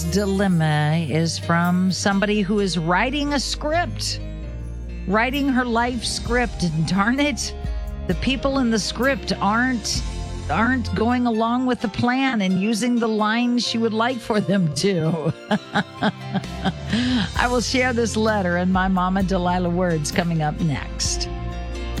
dilemma is from somebody who is writing a script, writing her life script. And darn it, the people in the script aren't going along with the plan and using the lines she would like for them to. I will share this letter and my Mama Delilah words coming up next.